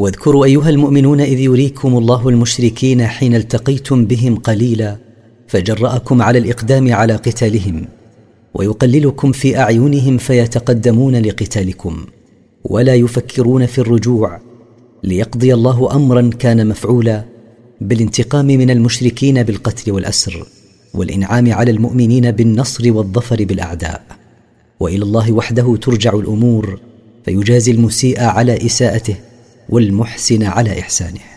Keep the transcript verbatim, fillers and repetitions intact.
واذكروا أيها المؤمنون إذ يريكم الله المشركين حين التقيتم بهم قليلا فجرأكم على الإقدام على قتالهم، ويقللكم في أعينهم فيتقدمون لقتالكم ولا يفكرون في الرجوع، ليقضي الله أمرا كان مفعولا بالانتقام من المشركين بالقتل والأسر، والإنعام على المؤمنين بالنصر والظفر بالأعداء. وإلى الله وحده ترجع الأمور، فيجازي المسيء على إساءته والمحسن على إحسانه.